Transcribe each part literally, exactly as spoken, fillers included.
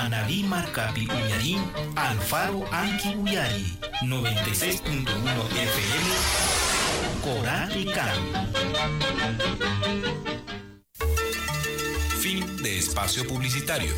Anaví Marcapi Uñarín, Alfaro Anki Uyari, noventa y seis punto uno F M, Corán y Can. Fin de espacio publicitario.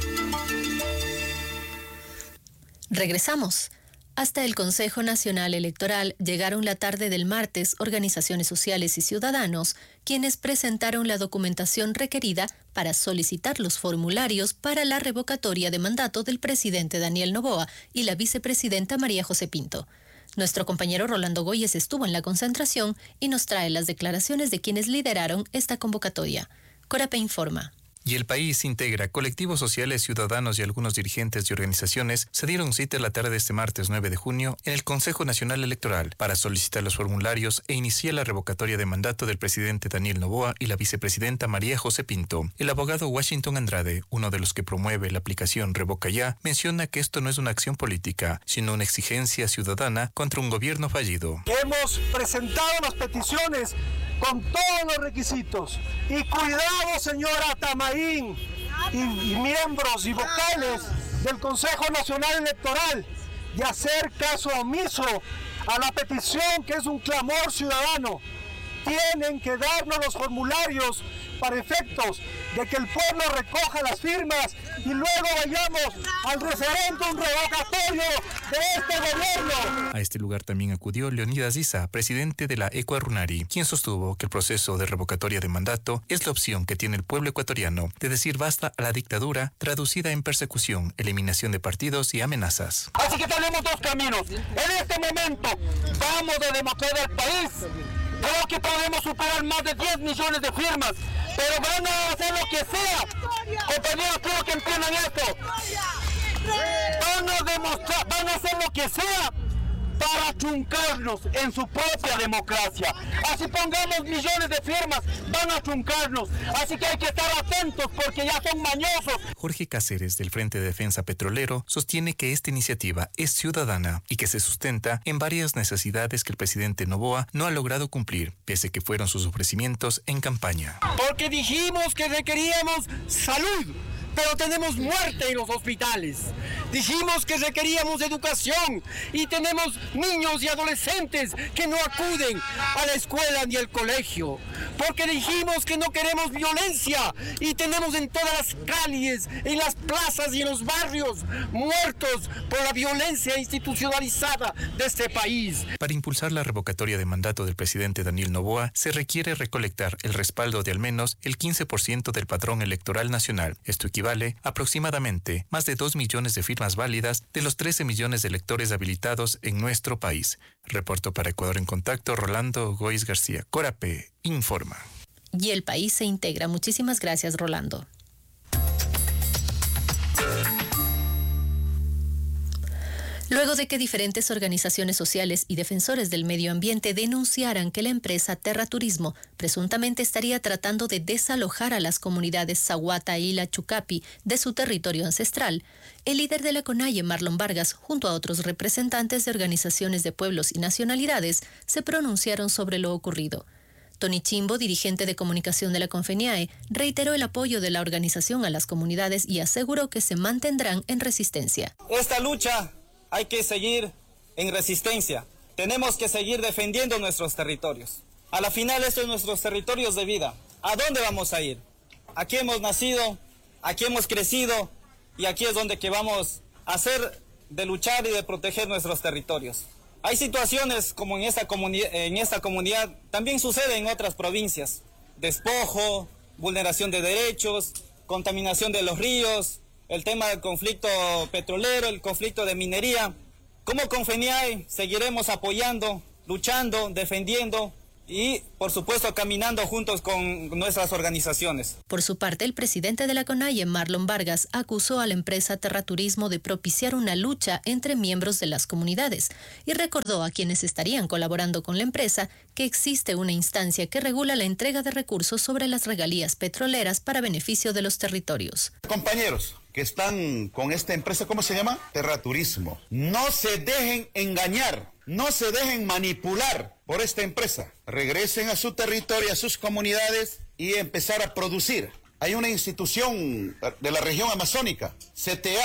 Regresamos. Hasta el Consejo Nacional Electoral llegaron la tarde del martes organizaciones sociales y ciudadanos, quienes presentaron la documentación requerida para solicitar los formularios para la revocatoria de mandato del presidente Daniel Noboa y la vicepresidenta María José Pinto. Nuestro compañero Rolando Goyes estuvo en la concentración y nos trae las declaraciones de quienes lideraron esta convocatoria. Corape informa. Y el país integra colectivos sociales, ciudadanos y algunos dirigentes de organizaciones se dieron cita la tarde de este martes nueve de junio en el Consejo Nacional Electoral para solicitar los formularios e iniciar la revocatoria de mandato del presidente Daniel Noboa y la vicepresidenta María José Pinto. El abogado Washington Andrade, uno de los que promueve la aplicación Revoca Ya, menciona que esto no es una acción política, sino una exigencia ciudadana contra un gobierno fallido. Hemos presentado las peticiones con todos los requisitos. Y cuidado, señora Tamaín y, y miembros y vocales del Consejo Nacional Electoral, de hacer caso omiso a la petición, que es un clamor ciudadano. Tienen que darnos los formularios para efectos de que el pueblo recoja las firmas y luego vayamos al referéndum revocatorio de este gobierno. A este lugar también acudió Leonidas Issa, presidente de la Ecuarunari, quien sostuvo que el proceso de revocatoria de mandato es la opción que tiene el pueblo ecuatoriano de decir basta a la dictadura, traducida en persecución, eliminación de partidos y amenazas. Así que tenemos dos caminos. En este momento vamos a democracia del país. Creo que podemos superar más de diez millones de firmas, pero van a hacer lo que sea. Compañeros, creo que entiendan esto. Van a demostrar, van a hacer lo que sea para truncarnos en su propia democracia. Así pongamos millones de firmas, van a truncarnos. Así que hay que estar atentos porque ya son mañosos. Jorge Cáceres, del Frente de Defensa Petrolero, sostiene que esta iniciativa es ciudadana y que se sustenta en varias necesidades que el presidente Noboa no ha logrado cumplir, pese que fueron sus ofrecimientos en campaña. Porque dijimos que requeríamos salud, pero tenemos muerte en los hospitales. Dijimos que requeríamos educación y tenemos niños y adolescentes que no acuden a la escuela ni al colegio. Porque dijimos que no queremos violencia y tenemos en todas las calles, en las plazas y en los barrios muertos por la violencia institucionalizada de este país. Para impulsar la revocatoria de mandato del presidente Daniel Noboa, se requiere recolectar el respaldo de al menos el quince por ciento del padrón electoral nacional. Esto equivale a aproximadamente más de dos millones de firmas válidas de los trece millones de electores habilitados en nuestro país. Reporto para Ecuador en Contacto, Rolando Goiz García. Corape informa. Y el país se integra. Muchísimas gracias, Rolando. Luego de que diferentes organizaciones sociales y defensores del medio ambiente denunciaran que la empresa Terra Turismo presuntamente estaría tratando de desalojar a las comunidades Zahuata y La Chucapi de su territorio ancestral, el líder de la CONAIE, Marlon Vargas, junto a otros representantes de organizaciones de pueblos y nacionalidades, se pronunciaron sobre lo ocurrido. Tony Chimbo, dirigente de comunicación de la Confeniae, reiteró el apoyo de la organización a las comunidades y aseguró que se mantendrán en resistencia. Esta lucha hay que seguir en resistencia. Tenemos que seguir defendiendo nuestros territorios. A la final, estos son nuestros territorios de vida. ¿A dónde vamos a ir? Aquí hemos nacido, aquí hemos crecido y aquí es donde que vamos a hacer de luchar y de proteger nuestros territorios. Hay situaciones como en esta, comuni- en esta comunidad, también sucede en otras provincias. Despojo, vulneración de derechos, contaminación de los ríos, el tema del conflicto petrolero, el conflicto de minería. Como Confeniae seguiremos apoyando, luchando, defendiendo y, por supuesto, caminando juntos con nuestras organizaciones. Por su parte, el presidente de la CONAIE, Marlon Vargas, acusó a la empresa Terra Turismo de propiciar una lucha entre miembros de las comunidades y recordó a quienes estarían colaborando con la empresa que existe una instancia que regula la entrega de recursos sobre las regalías petroleras para beneficio de los territorios. Compañeros que están con esta empresa, ¿cómo se llama? Terra Turismo. No se dejen engañar, no se dejen manipular por esta empresa. Regresen a su territorio, a sus comunidades y empezar a producir. Hay una institución de la región amazónica, C T A,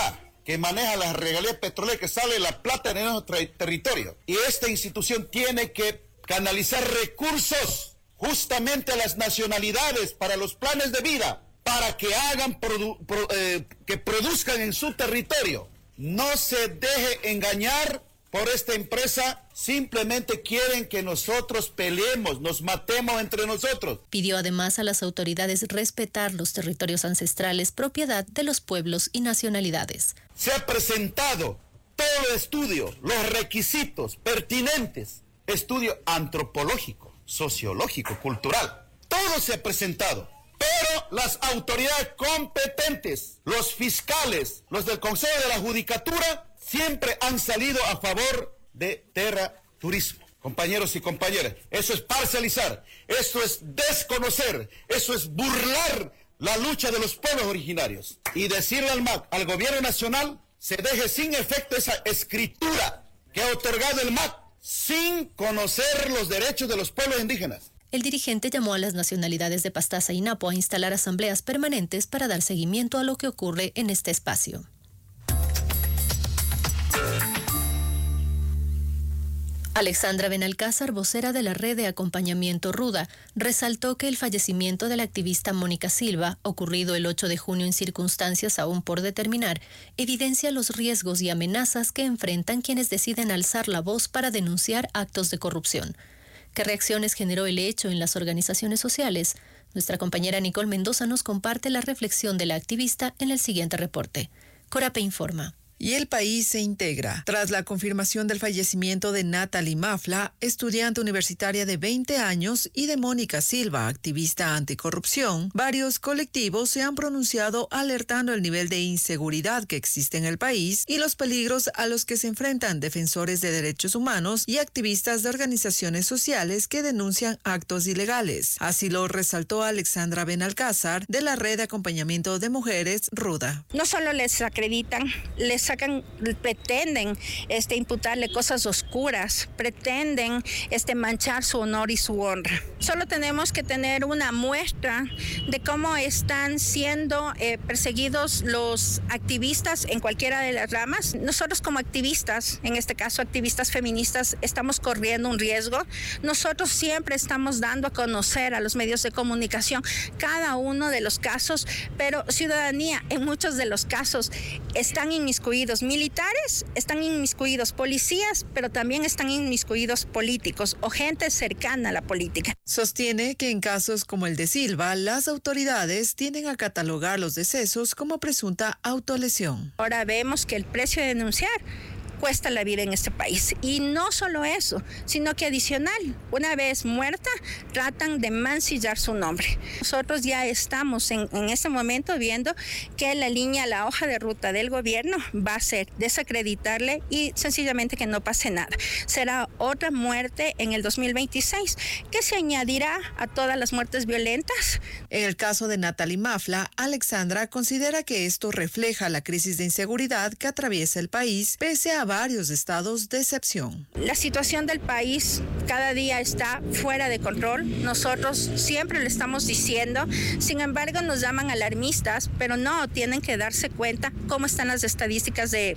que maneja las regalías petroleras, que sale la plata en nuestro territorio. Y esta institución tiene que canalizar recursos justamente a las nacionalidades para los planes de vida, para que hagan, produ- pro- eh, que produzcan en su territorio. No se deje engañar por esta empresa, simplemente quieren que nosotros peleemos, nos matemos entre nosotros. Pidió además a las autoridades respetar los territorios ancestrales, propiedad de los pueblos y nacionalidades. Se ha presentado todo el estudio, los requisitos pertinentes, estudio antropológico, sociológico, cultural, todo se ha presentado. Pero las autoridades competentes, los fiscales, los del Consejo de la Judicatura, siempre han salido a favor de terraturismo. Compañeros y compañeras, eso es parcializar, eso es desconocer, eso es burlar la lucha de los pueblos originarios. Y decirle al M A C, al gobierno nacional, se deje sin efecto esa escritura que ha otorgado el M A C, sin conocer los derechos de los pueblos indígenas. El dirigente llamó a las nacionalidades de Pastaza y Napo a instalar asambleas permanentes para dar seguimiento a lo que ocurre en este espacio. Alexandra Benalcázar, vocera de la Red de Acompañamiento Ruda, resaltó que el fallecimiento de la activista Mónica Silva, ocurrido el ocho de junio en circunstancias aún por determinar, evidencia los riesgos y amenazas que enfrentan quienes deciden alzar la voz para denunciar actos de corrupción. ¿Qué reacciones generó el hecho en las organizaciones sociales? Nuestra compañera Nicole Mendoza nos comparte la reflexión de la activista en el siguiente reporte. Corape informa. Y el país se integra. Tras la confirmación del fallecimiento de Natalie Mafla, estudiante universitaria de veinte años, y de Mónica Silva, activista anticorrupción, varios colectivos se han pronunciado alertando el nivel de inseguridad que existe en el país y los peligros a los que se enfrentan defensores de derechos humanos y activistas de organizaciones sociales que denuncian actos ilegales. Así lo resaltó Alexandra Benalcázar, de la Red de Acompañamiento de Mujeres Ruda. No solo les acreditan, les sacan, pretenden este, imputarle cosas oscuras, pretenden este, manchar su honor y su honra. Solo tenemos que tener una muestra de cómo están siendo eh, perseguidos los activistas en cualquiera de las ramas. Nosotros como activistas, en este caso activistas feministas, estamos corriendo un riesgo. Nosotros siempre estamos dando a conocer a los medios de comunicación cada uno de los casos, pero ciudadanía en muchos de los casos están inmiscuidos. Militares, están inmiscuidos policías, pero también están inmiscuidos políticos o gente cercana a la política. Sostiene que en casos como el de Silva, las autoridades tienden a catalogar los decesos como presunta autolesión. Ahora vemos que el precio de denunciar cuesta la vida en este país. Y no solo eso, sino que adicional, una vez muerta, tratan de mancillar su nombre. Nosotros ya estamos en, en este momento viendo que la línea, la hoja de ruta del gobierno va a ser desacreditarle y sencillamente que no pase nada. Será otra muerte en el dos mil veintiséis que se añadirá a todas las muertes violentas. En el caso de Natalie Mafla, Alexandra considera que esto refleja la crisis de inseguridad que atraviesa el país, pese a varios estados de excepción. La situación del país cada día está fuera de control. Nosotros siempre lo estamos diciendo. Sin embargo, nos llaman alarmistas, pero no, tienen que darse cuenta cómo están las estadísticas de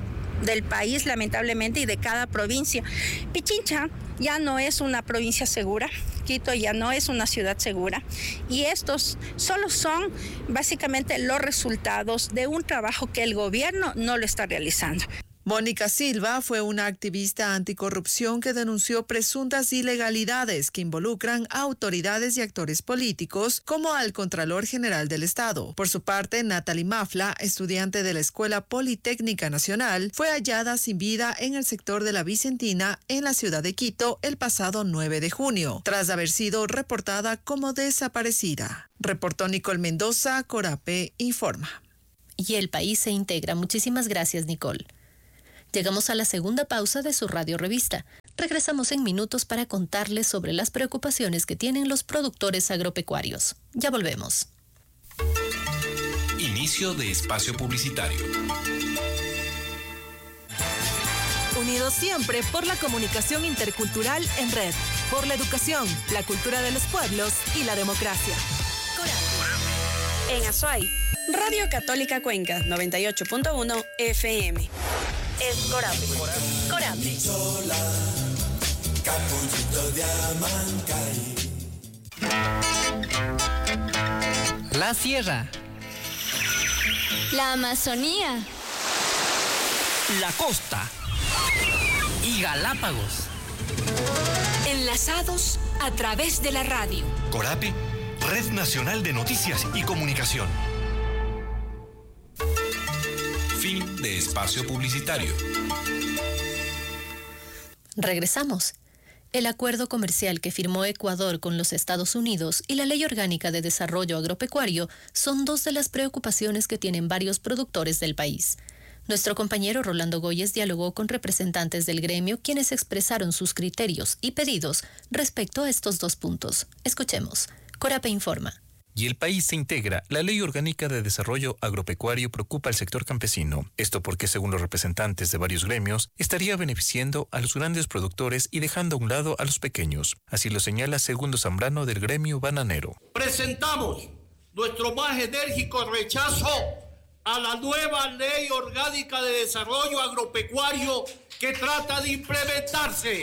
del país, lamentablemente, y de cada provincia. Pichincha ya no es una provincia segura, Quito ya no es una ciudad segura, y estos solo son básicamente los resultados de un trabajo que el gobierno no lo está realizando. Mónica Silva fue una activista anticorrupción que denunció presuntas ilegalidades que involucran a autoridades y actores políticos, como al Contralor General del Estado. Por su parte, Natalie Mafla, estudiante de la Escuela Politécnica Nacional, fue hallada sin vida en el sector de la Vicentina, en la ciudad de Quito, el pasado nueve de junio, tras haber sido reportada como desaparecida. Reportó Nicole Mendoza, Corape Informa. Y el país se integra. Muchísimas gracias, Nicole. Llegamos a la segunda pausa de su radio revista. Regresamos en minutos para contarles sobre las preocupaciones que tienen los productores agropecuarios. Ya volvemos. Inicio de espacio publicitario. Unidos siempre por la comunicación intercultural en red, por la educación, la cultura de los pueblos y la democracia. En Azuay, Radio Católica Cuenca, noventa y ocho punto uno F M. Es Corape. Corape. La Sierra. La Amazonía. La costa. Y Galápagos. Enlazados a través de la radio. Corape, Red Nacional de Noticias y Comunicación. Fin de espacio publicitario. Regresamos. El acuerdo comercial que firmó Ecuador con los Estados Unidos y la Ley Orgánica de Desarrollo Agropecuario son dos de las preocupaciones que tienen varios productores del país. Nuestro compañero Rolando Goyes dialogó con representantes del gremio quienes expresaron sus criterios y pedidos respecto a estos dos puntos. Escuchemos. Corape informa. Y el país se integra. La Ley Orgánica de Desarrollo Agropecuario preocupa al sector campesino. Esto porque, según los representantes de varios gremios, estaría beneficiando a los grandes productores y dejando a un lado a los pequeños. Así lo señala Segundo Zambrano del gremio bananero. Presentamos nuestro más enérgico rechazo a la nueva Ley Orgánica de Desarrollo Agropecuario que trata de implementarse.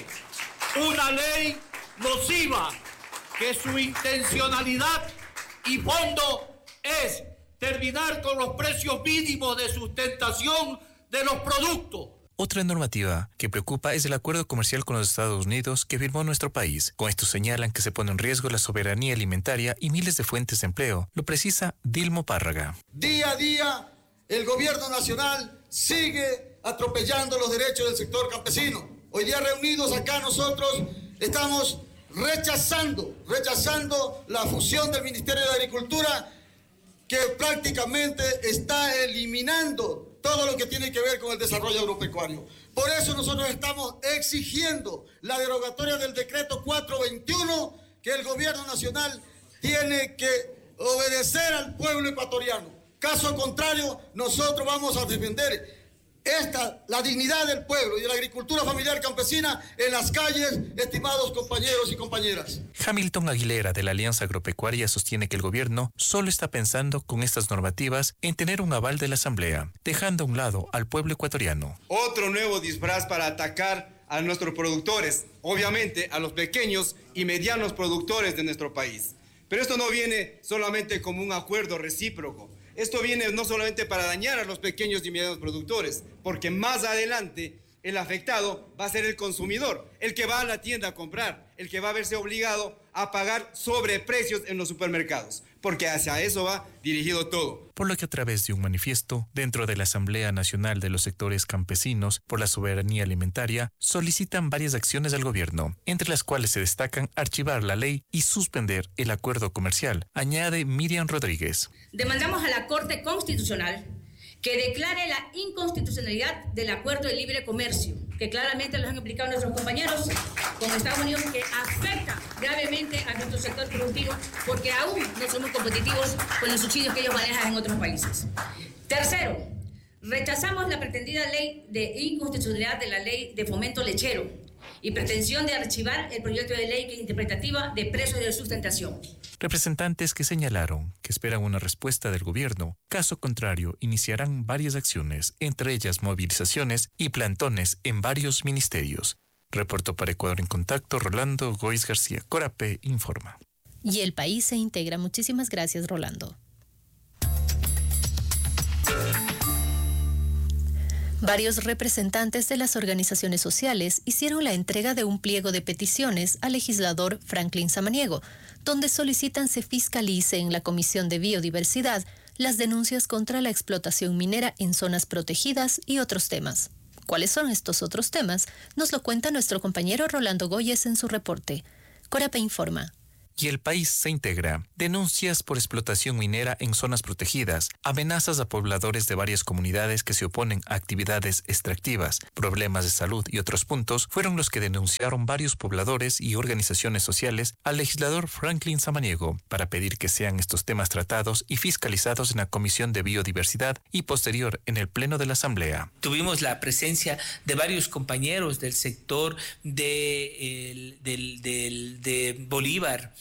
Una ley nociva que su intencionalidad y fondo es terminar con los precios mínimos de sustentación de los productos. Otra normativa que preocupa es el acuerdo comercial con los Estados Unidos que firmó nuestro país. Con esto señalan que se pone en riesgo la soberanía alimentaria y miles de fuentes de empleo. Lo precisa Dilmo Párraga. Día a día, el gobierno nacional sigue atropellando los derechos del sector campesino. Hoy día reunidos acá nosotros estamos rechazando, rechazando la fusión del Ministerio de Agricultura que prácticamente está eliminando todo lo que tiene que ver con el desarrollo agropecuario. Por eso nosotros estamos exigiendo la derogatoria del decreto cuatrocientos veintiuno, que el gobierno nacional tiene que obedecer al pueblo ecuatoriano. Caso contrario, nosotros vamos a defender esta, la dignidad del pueblo y de la agricultura familiar campesina en las calles, estimados compañeros y compañeras. Hamilton Aguilera de la Alianza Agropecuaria sostiene que el gobierno solo está pensando con estas normativas en tener un aval de la Asamblea, dejando a un lado al pueblo ecuatoriano. Otro nuevo disfraz para atacar a nuestros productores, obviamente a los pequeños y medianos productores de nuestro país. Pero esto no viene solamente como un acuerdo recíproco. Esto viene no solamente para dañar a los pequeños y medianos productores, porque más adelante el afectado va a ser el consumidor, el que va a la tienda a comprar, el que va a verse obligado a pagar sobreprecios en los supermercados, porque hacia eso va dirigido todo. Por lo que a través de un manifiesto dentro de la Asamblea Nacional de los Sectores Campesinos por la Soberanía Alimentaria, solicitan varias acciones al gobierno, entre las cuales se destacan archivar la ley y suspender el acuerdo comercial, añade Miriam Rodríguez. Demandamos a la Corte Constitucional que declare la inconstitucionalidad del acuerdo de libre comercio, que claramente lo han implicado nuestros compañeros con Estados Unidos, que afecta gravemente a nuestro sector productivo porque aún no somos competitivos con los subsidios que ellos manejan en otros países. Tercero, rechazamos la pretendida ley de inconstitucionalidad de la ley de fomento lechero y pretensión de archivar el proyecto de ley que es interpretativa de precios de sustentación. Representantes que señalaron que esperan una respuesta del gobierno. Caso contrario, iniciarán varias acciones, entre ellas movilizaciones y plantones en varios ministerios. Reportó para Ecuador en Contacto, Rolando Goiz García. Corape informa. Y el país se integra. Muchísimas gracias, Rolando. Varios representantes de las organizaciones sociales hicieron la entrega de un pliego de peticiones al legislador Franklin Samaniego, donde solicitan se fiscalice en la Comisión de Biodiversidad las denuncias contra la explotación minera en zonas protegidas y otros temas. ¿Cuáles son estos otros temas? Nos lo cuenta nuestro compañero Rolando Goyes en su reporte. Corape informa. Y el país se integra. Denuncias por explotación minera en zonas protegidas, amenazas a pobladores de varias comunidades que se oponen a actividades extractivas, problemas de salud y otros puntos fueron los que denunciaron varios pobladores y organizaciones sociales al legislador Franklin Samaniego para pedir que sean estos temas tratados y fiscalizados en la Comisión de Biodiversidad y posterior en el Pleno de la Asamblea. Tuvimos la presencia de varios compañeros del sector de, el, del, del, de Bolívar,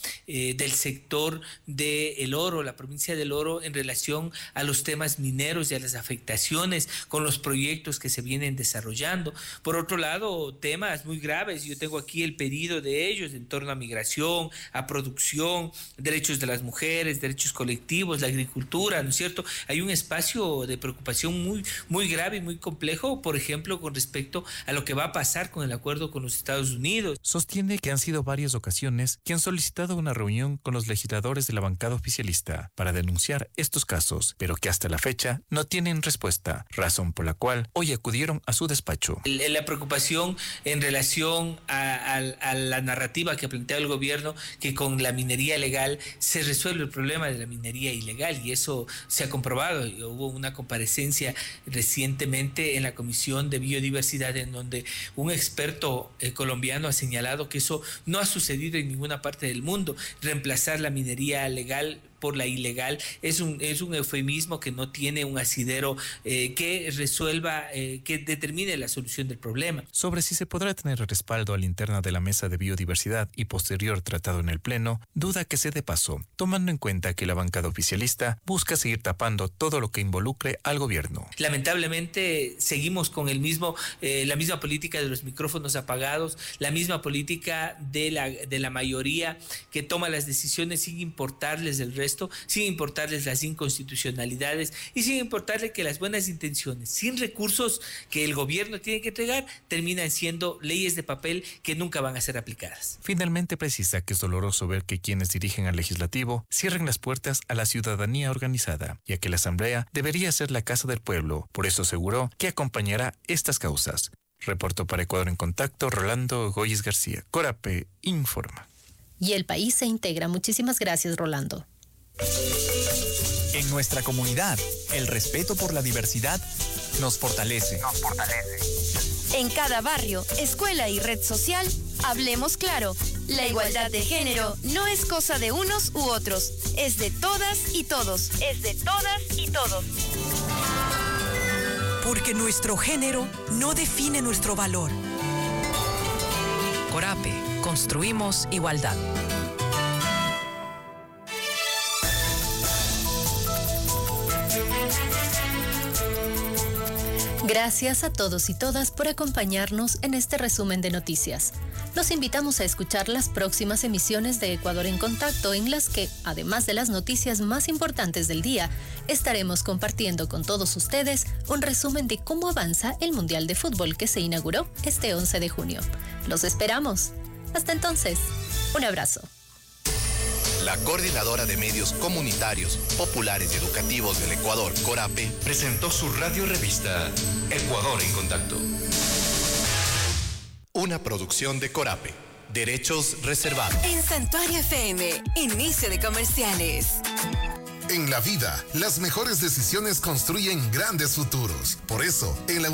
eh, del sector del oro, la provincia del oro, en relación a los temas mineros y a las afectaciones con los proyectos que se vienen desarrollando. Por otro lado, temas muy graves, yo tengo aquí el pedido de ellos en torno a migración, a producción, derechos de las mujeres, derechos colectivos, la agricultura, ¿no es cierto? Hay un espacio de preocupación muy, muy grave y muy complejo, por ejemplo, con respecto a lo que va a pasar con el acuerdo con los Estados Unidos. Sostiene que han sido varias ocasiones que han solicitado una reunión con los legisladores de la bancada oficialista para denunciar estos casos, pero que hasta la fecha no tienen respuesta, razón por la cual hoy acudieron a su despacho. La preocupación en relación a, a, a la narrativa que plantea el gobierno, que con la minería legal se resuelve el problema de la minería ilegal, y eso se ha comprobado. Hubo una comparecencia recientemente en la Comisión de Biodiversidad en donde un experto eh, colombiano ha señalado que eso no ha sucedido en ninguna parte del mundo. Reemplazar la minería legal por la ilegal es un, es un eufemismo que no tiene un asidero eh, que resuelva, eh, que determine la solución del problema. Sobre si se podrá tener respaldo a la interna de la Mesa de Biodiversidad y posterior tratado en el Pleno, duda que se dé paso, tomando en cuenta que la bancada oficialista busca seguir tapando todo lo que involucre al gobierno. Lamentablemente seguimos con el mismo, eh, la misma política de los micrófonos apagados, la misma política de la, de la mayoría que toma las decisiones sin importarles el resto, sin importarles las inconstitucionalidades y sin importarle que las buenas intenciones, sin recursos que el gobierno tiene que entregar, terminan siendo leyes de papel que nunca van a ser aplicadas. Finalmente precisa que es doloroso ver que quienes dirigen al legislativo cierren las puertas a la ciudadanía organizada, ya que la Asamblea debería ser la casa del pueblo. Por eso aseguró que acompañará estas causas. Reportó para Ecuador en Contacto Rolando Goyes García. Corape informa. Y el país se integra. Muchísimas gracias, Rolando. En nuestra comunidad, el respeto por la diversidad nos fortalece. Nos fortalece. En cada barrio, escuela y red social, hablemos claro. La igualdad de género no es cosa de unos u otros, es de todas y todos. Es de todas y todos. Porque nuestro género no define nuestro valor. Corape, construimos igualdad. Gracias a todos y todas por acompañarnos en este resumen de noticias. Los invitamos a escuchar las próximas emisiones de Ecuador en Contacto, en las que, además de las noticias más importantes del día, estaremos compartiendo con todos ustedes un resumen de cómo avanza el Mundial de Fútbol que se inauguró este once de junio. Los esperamos. Hasta entonces, un abrazo. La Coordinadora de Medios Comunitarios, Populares y Educativos del Ecuador, Corape, presentó su radio-revista Ecuador en Contacto. Una producción de Corape. Derechos reservados. En Santuario F M, inicio de comerciales. En la vida, las mejores decisiones construyen grandes futuros. Por eso, en la